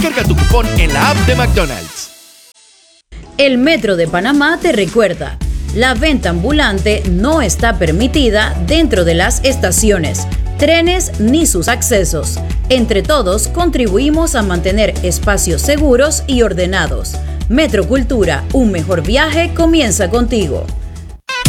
Carga tu cupón en la app de McDonald's. El Metro de Panamá te recuerda, la venta ambulante no está permitida dentro de las estaciones, trenes ni sus accesos. Entre todos contribuimos a mantener espacios seguros y ordenados. Metro Cultura, un mejor viaje comienza contigo.